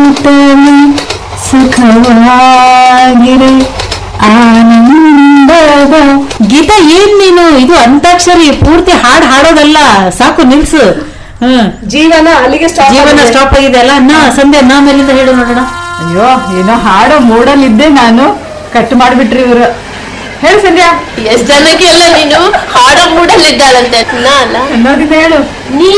ಜೀವಿತವಿ ಸುಖವಾಗಿರೆ ಆನಂದದ. ಗೀತಾ ಏನ್ ನೀನು ಇದು ಅಂತಾಕ್ಷರಿ ಪೂರ್ತಿ ಹಾಡ್ ಹಾಡೋದಲ್ಲ, ಸಾಕು ನಿಲ್ಸು. ಜೀವನ ಅಲ್ಲಿಗೆ ಸ್ಟಾಪ್ ಆಗಿದೆ ಅಲ್ಲ. ಸಂಧ್ಯಾ ನಾ ಮೇಲಿಂದ ಹೇಳು ನೋಡೋಣ. ಅಯ್ಯೋ ಏನೋ ಹಾಡೋ ಮೂಡಲ್ಲಿದ್ದೆ ನಾನು, ಕಟ್ ಮಾಡ್ಬಿಟ್ರಿ ಇವ್ರು. ಹೇಳು ಸಂಧ್ಯಾ. ಎಷ್ಟ್ ಜನಕ್ಕೆ ಎಲ್ಲ ನೀನು ಹಾಡೋ ಮೂಡಲ್ಲಿದ್ದಾಳಂತೆ ಅಲ್ಲ ಅನ್ನೋದಿನ ಹೇಳು. ನೀ